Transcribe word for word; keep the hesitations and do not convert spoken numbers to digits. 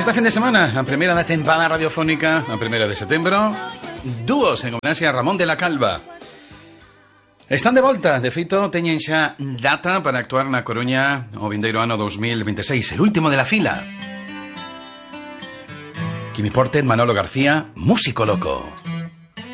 Este fin de semana, a primeira da tempada radiofónica, a primeira de setembro, dúos en homenaxe a Ramón de la Calva. Están de volta, de feito, teñen xa data para actuar na Coruña o vindeiro ano dos mil veintiséis, el último de la fila. Quimi Portet, Manolo García, Músico Loco.